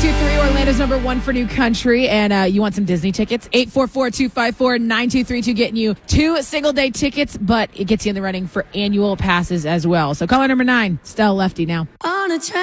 92.3, Orlando's number one for new country. And you want some Disney tickets? 844-254-9232, getting you 2 single-day tickets, but it gets you in the running for annual passes as well. So caller number 9, Stell Lefty now. On a train.